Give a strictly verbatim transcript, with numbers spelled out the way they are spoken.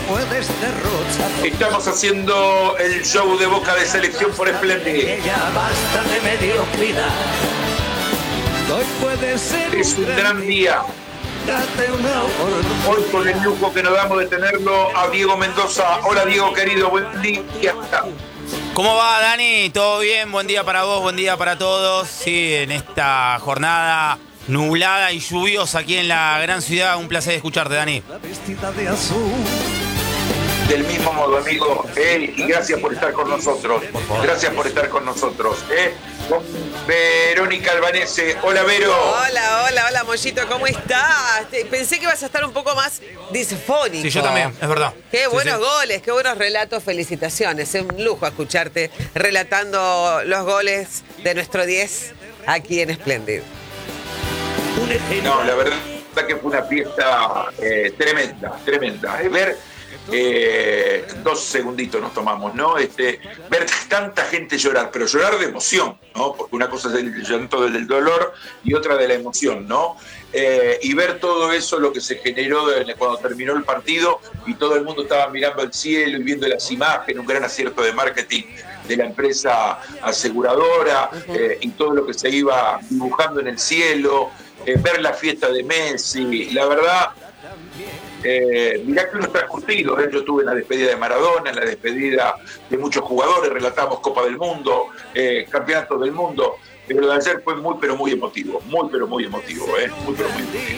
puedes derrochar. Estamos haciendo el show de Boca de Selección por Splendid. Ya basta de mediocridad. Hoy puede ser Es un gran día. Date una oportunidad. Hoy con el lujo que nos damos de tenerlo a Diego Mendoza. Hola Diego querido, buen día. ¿Cómo va, Dani? ¿Todo bien? Buen día para vos, buen día para todos. Sí, en esta jornada nublada y lluviosa aquí en la gran ciudad. Un placer escucharte, Dani. La vestida de azul. Del mismo modo, amigo, eh, y gracias por estar con nosotros. Gracias por estar con nosotros. Eh. Con Verónica Albanese. Hola, Vero. Hola, hola, hola, Mollito, ¿cómo estás? Te- Pensé que ibas a estar un poco más disfónico. Sí, yo también, es verdad. Qué Sí, buenos sí. goles, qué buenos relatos, felicitaciones. Es un lujo escucharte relatando los goles de nuestro diez aquí en Splendid. No, la verdad que fue una fiesta eh, tremenda, tremenda. Es ver, eh, dos segunditos nos tomamos, ¿no? Este, ver tanta gente llorar, pero llorar de emoción, ¿no? Porque una cosa es el llanto del dolor y otra de la emoción, ¿no? Eh, y ver todo eso, lo que se generó de- cuando terminó el partido y todo el mundo estaba mirando al cielo y viendo las imágenes, un gran acierto de marketing de la empresa aseguradora, eh, y todo lo que se iba dibujando en el cielo, eh, ver la fiesta de Messi, la verdad, eh, mirá que uno está curtido, ¿eh? Yo estuve en la despedida de Maradona, en la despedida de muchos jugadores, relatamos Copa del Mundo, eh, Campeonatos del Mundo, pero lo de ayer fue muy pero muy emotivo, muy pero muy emotivo, ¿eh? Muy pero muy emotivo.